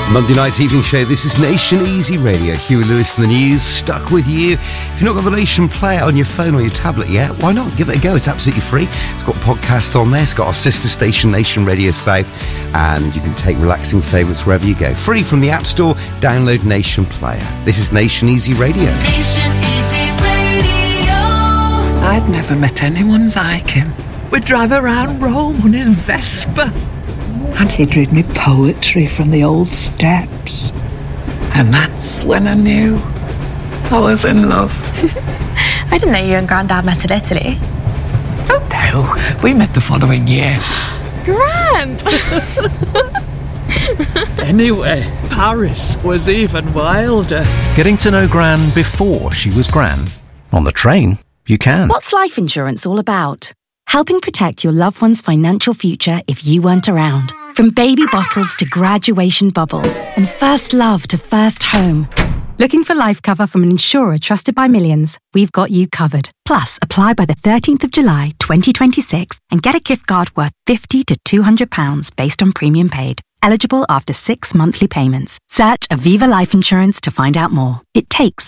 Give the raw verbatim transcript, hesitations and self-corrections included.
Monday night's evening show. This is Nation Easy Radio. Huey Lewis and the News, stuck with you. If you've not got the Nation player on your phone or your tablet yet, why not? Give it a go. It's absolutely free. It's got podcasts on there. It's got our sister station, Nation Radio South, and you can take relaxing favourites wherever you go. Free from the App Store. Download Nation Player. This is Nation Easy Radio. Nation Easy Radio. I'd never met anyone like him. We'd drive around Rome on his Vespa. And he'd read me poetry from the old steps. And that's when I knew I was in love. I didn't know you and Grandad met in Italy. Oh no, we met the following year. Grand! Anyway, Paris was even wilder. Getting to know Gran before she was Gran. On the train, you can. What's life insurance all about? Helping protect your loved one's financial future if you weren't around. From baby bottles to graduation bubbles and first love to first home. Looking for life cover from an insurer trusted by millions? We've got you covered. Plus, apply by the thirteenth of July, twenty twenty-six and get a gift card worth fifty to two hundred pounds based on premium paid. Eligible after six monthly payments. Search Aviva Life Insurance to find out more. It takes